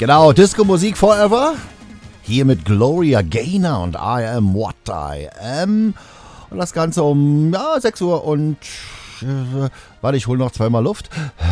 Genau, Disco-Musik Forever. Hier mit Gloria Gaynor und I Am What I Am. Und das Ganze um 6 Uhr und... warte, ich hole noch zweimal Luft.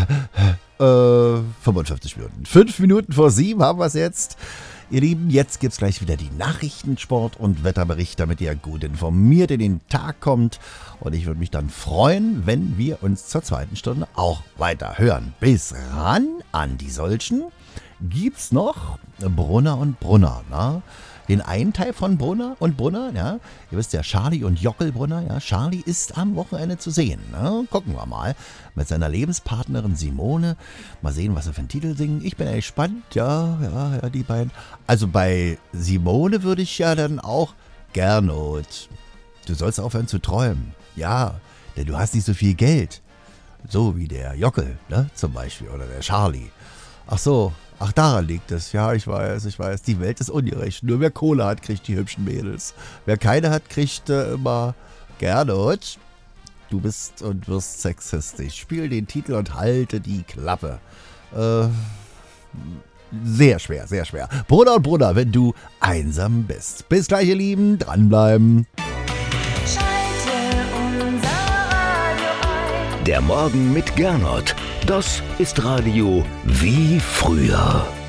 55 Minuten. 5 Minuten vor 7 haben wir es jetzt. Ihr Lieben, jetzt gibt es gleich wieder die Nachrichten, Sport und Wetterbericht, damit ihr gut informiert in den Tag kommt. Und ich würde mich dann freuen, wenn wir uns zur zweiten Stunde auch weiter hören. Bis ran an die Solchen gibt's noch Brunner und Brunner. Na? Den einen Teil von Brunner und Brunner, ja, ihr wisst ja, Charlie und Jockel Brunner, ja, Charlie ist am Wochenende zu sehen, ne? Gucken wir mal, mit seiner Lebenspartnerin Simone, mal sehen, was sie für einen Titel singen, ich bin echt gespannt, ja, die beiden, also bei Simone würde ich ja dann auch, Gernot, du sollst aufhören zu träumen, ja, denn du hast nicht so viel Geld, so wie der Jockel, ne, zum Beispiel, oder der Charlie, Ach, daran liegt es. Ja, ich weiß. Die Welt ist ungerecht. Nur wer Kohle hat, kriegt die hübschen Mädels. Wer keine hat, kriegt immer Gernot. Du bist und wirst sexistisch. Spiel den Titel und halte die Klappe. Sehr schwer, sehr schwer. Brunner und Brunner, wenn du einsam bist. Bis gleich, ihr Lieben. Dranbleiben. Der Morgen mit Gernot. Das ist Radio wie früher.